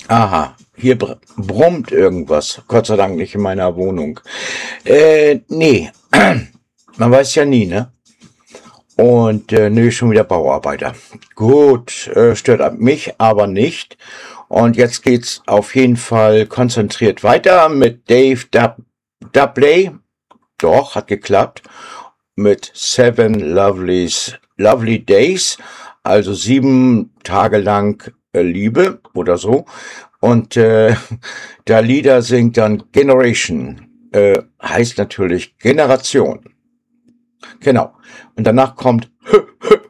Aha, hier brummt irgendwas. Gott sei Dank nicht in meiner Wohnung. Nee, man weiß ja nie, ne? Und nee, schon wieder Bauarbeiter. Gut, stört mich aber nicht. Und jetzt geht's auf jeden Fall konzentriert weiter mit Dave Dubley. Doch, hat geklappt. Mit Lovely Days. Also 7 Tage lang Liebe oder so. Und der Lieder singt dann Generation. Heißt natürlich Generation. Genau. Und danach kommt